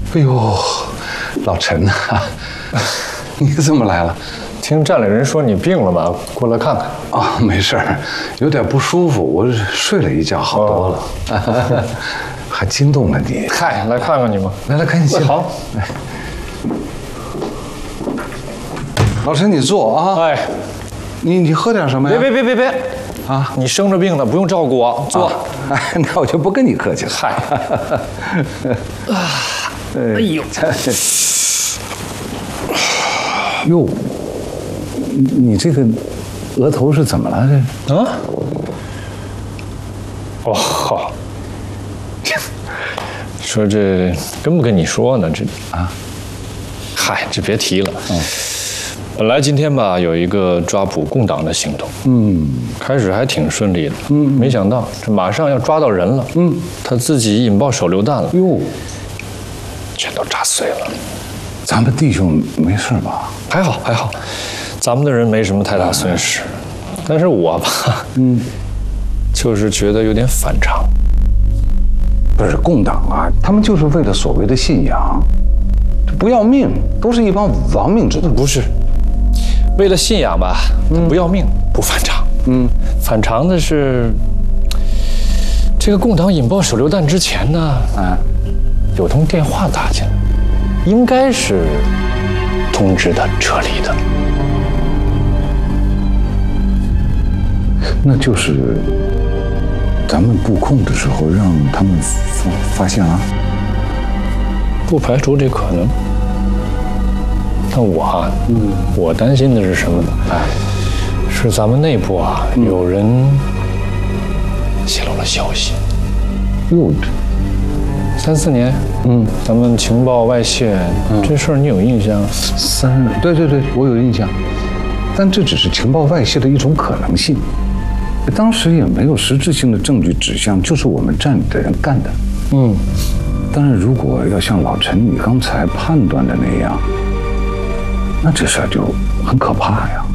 哎呦，老陈呐，你怎么来了？ 听站里人说你病了嘛，过来看看。 啊，没事儿，有点不舒服，我睡了一觉，好多了。还惊动了你？ 嗨，来看看你嘛。 来，赶紧进来。 好。 来，老陈，你坐啊。 哎， 你喝点什么呀？ 别啊！你生着病了，不用照顾我，坐。 哎，那我就不跟你客气了。 嗨。哎呦！ 哟，你这个额头是怎么了？这啊？哦，好。说这跟不跟你说呢？这啊，嗨，这别提了。本来今天吧有一个抓捕共党的行动，开始还挺顺利的，没想到这马上要抓到人了，他自己引爆手榴弹了， 哟， 全都炸碎了。 咱们弟兄没事吧？ 还好，咱们的人没什么太大损失，但是我吧，就是觉得有点反常。 不是共党啊，他们就是为了所谓的信仰，不要命，都是一帮亡命之徒。 不是，为了信仰吧，不要命不反常。反常的是，这个共党引爆手榴弹之前呢，有通电话打进来，应该是通知他撤离的。 那就是咱们布控的时候让他们发现了， 不排除这可能。但我担心的是什么呢？是咱们内部啊，有人泄露了消息。 哟 ，3、4年，咱们情报外泄，这事儿你有印象 ？对，我有印象，但这只是情报外泄的一种可能性。当时也没有实质性的证据指向就是我们站里的人干的。但是如果要像老陈你刚才判断的那样，那这事儿就很可怕呀。